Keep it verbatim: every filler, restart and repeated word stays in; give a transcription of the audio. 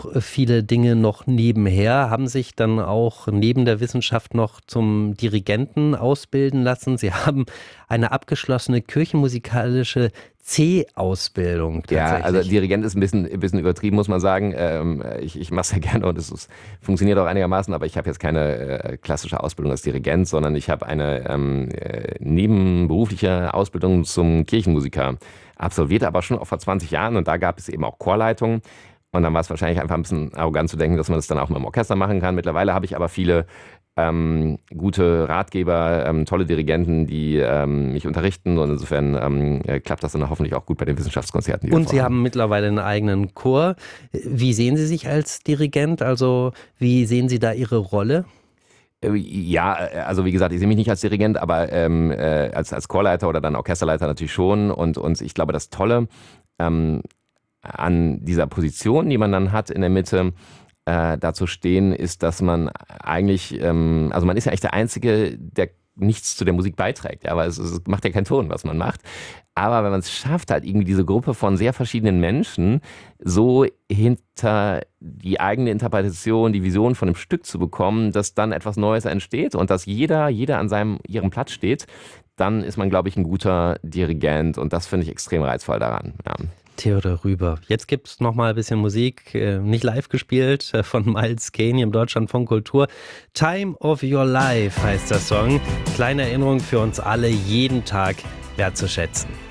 viele Dinge noch nebenher, haben sich dann auch neben der Wissenschaft noch zum Dirigenten ausbilden lassen. Sie haben eine abgeschlossene kirchenmusikalische C-Ausbildung Ja, also tatsächlich. Dirigent ist ein bisschen, ein bisschen übertrieben, muss man sagen. Ähm, ich ich mache es ja gerne und es ist, funktioniert auch einigermaßen, aber ich habe jetzt keine äh, klassische Ausbildung als Dirigent, sondern ich habe eine ähm, äh, nebenberufliche Ausbildung zum Kirchenmusiker absolviert, aber schon auch vor zwanzig Jahren, und da gab es eben auch Chorleitung. Und dann war es wahrscheinlich einfach ein bisschen arrogant zu denken, dass man das dann auch mit dem Orchester machen kann. Mittlerweile habe ich aber viele ähm, gute Ratgeber, ähm, tolle Dirigenten, die ähm, mich unterrichten, und insofern ähm, äh, klappt das dann hoffentlich auch gut bei den Wissenschaftskonzerten, die wir Und Sie vorhaben. haben mittlerweile einen eigenen Chor. Wie sehen Sie sich als Dirigent? Also wie sehen Sie da Ihre Rolle? Äh, Ja, äh, also wie gesagt, ich sehe mich nicht als Dirigent, aber ähm, äh, als, als Chorleiter oder dann Orchesterleiter natürlich schon. Und, und ich glaube, das Tolle ähm, an dieser Position, die man dann hat in der Mitte, äh, da zu stehen, ist, dass man eigentlich, ähm, also man ist ja eigentlich der Einzige, der nichts zu der Musik beiträgt, ja, weil es, es macht ja keinen Ton, was man macht. Aber wenn man es schafft, halt irgendwie diese Gruppe von sehr verschiedenen Menschen so hinter die eigene Interpretation, die Vision von einem Stück zu bekommen, dass dann etwas Neues entsteht und dass jeder, jeder an seinem, ihrem Platz steht, dann ist man, glaube ich, ein guter Dirigent, und das finde ich extrem reizvoll daran. Ja. Theodor Rüber. Jetzt gibt es noch mal ein bisschen Musik, äh, nicht live gespielt, äh, von Miles Kane hier im Deutschlandfunk Kultur. Time of Your Life heißt der Song. Kleine Erinnerung für uns alle, jeden Tag wertzuschätzen.